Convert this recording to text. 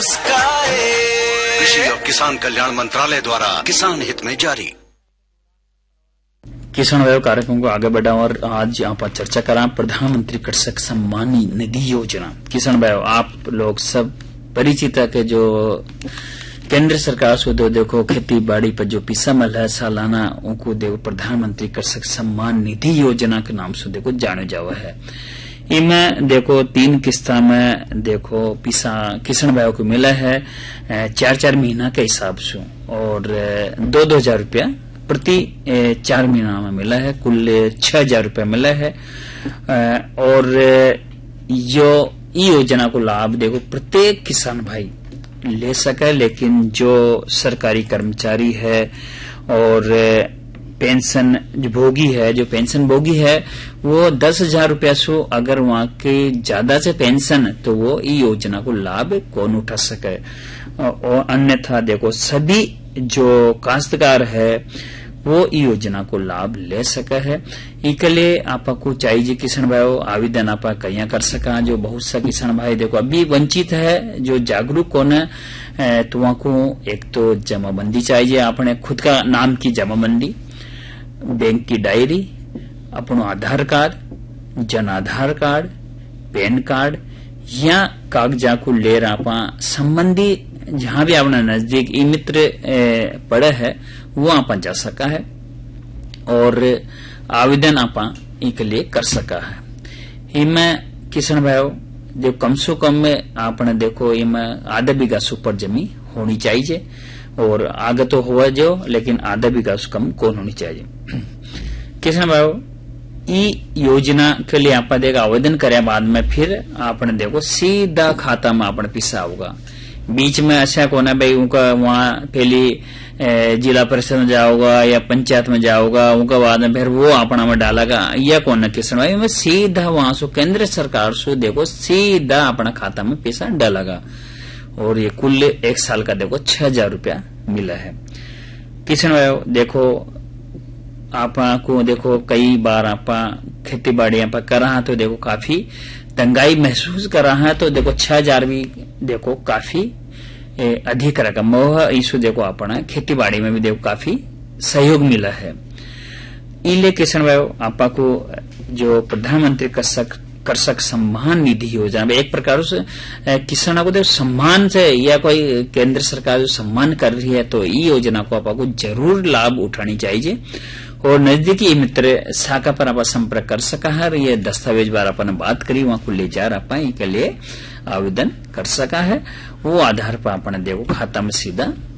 कृषि और किसान कल्याण मंत्रालय द्वारा किसान हित में जारी। किसान भाइयों, कार्यक्रम को आगे बढ़ा और आज यहाँ पर चर्चा करा प्रधानमंत्री कृषक सम्मान निधि योजना। किसान भाइयों, आप लोग सब परिचित है कि जो केंद्र सरकार से देखो खेती बाड़ी पर जो पैसा मिल है सालाना, उनको देखो प्रधानमंत्री कृषक सम्मान निधि योजना के नाम से देखो जाने जावा है। इनमें देखो 3 किस्ता में देखो पैसा किसान भाइयों को मिला है 4-4 महीना के हिसाब से और 2-2 हजार रुपया प्रति 4 महीना में मिला है। कुल 6,000 रुपया मिला है। और जो योजना को लाभ देखो प्रत्येक किसान भाई ले सके, लेकिन जो सरकारी कर्मचारी है और पेंशन जो पेंशन भोगी है वो 10,000 रुपया से अगर वहां के ज्यादा से पेंशन तो वो योजना को लाभ कौन उठा सके। और अन्यथा देखो सभी जो काश्तकार है वो योजना को लाभ ले सका है। इसके लिए आपको चाहिए किसान भाई आवेदन आप कहीं कर सका। जो बहुत सा किसान भाई देखो अभी वंचित है, जो जागरूक कौन है, तो वहां को एक तो जमाबंदी चाहिए, अपने खुद का नाम की जमाबंदी, बैंक की डायरी, अपनो आधार card, Jan Aadhaar card, pan card या कागजा को ले आपा संबंधी जहां भी अपना नजदीक ई मित्र पड़े है वो आप जा सका है और आवेदन आप इनके लिए कर सका है। इनमें किसान भाइयों जो कम से कम में आपने देखो इनमें आधा बीघा से ऊपर जमीन होनी चाहिए और आगे तो हुआ जो, लेकिन आधा बीघा से कम कौन होनी चाहिए। किसान भाइयों योजना के लिए आप देखो आवेदन करे बाद में फिर आपने देखो सीधा खाता में आपने पैसा होगा। बीच में ऐसा कौन है भाई उनका वहां पहली जिला परिषद में जाओगा या पंचायत में जाओगा, उनका बाद में फिर वो अपना में डालेगा, यह कौन है किसान भाई में सीधा वहां से केंद्र सरकार से देखो सीधा अपना खाता में पैसा डालेगा और ये कुल 1 साल का देखो 6,000 रुपया मिला है। किसान भाई देखो आपको देखो कई बार आप खेती बाड़ी आप कर रहा है तो देखो काफी तंगाई महसूस कर रहा है, तो देखो 6,000 भी देखो काफी अधिक रकम इस देखो अपना खेती बाड़ी में भी देखो काफी सहयोग मिला है। इले किसान भाई आपको जो प्रधानमंत्री कृषक सम्मान निधि योजना एक प्रकार से किसानों को देखो सम्मान से या कोई केंद्र सरकार जो सम्मान कर रही है तो ये योजना को आपको जरूर लाभ उठानी चाहिए और नजदीकी मित्र शाखा पर आप संपर्क कर सका है। ये दस्तावेज बार अपन बात करी वहां को ले जा रहा के लिए आवेदन कर सका है, वो आधार पर अपने देखो खाता में सीधा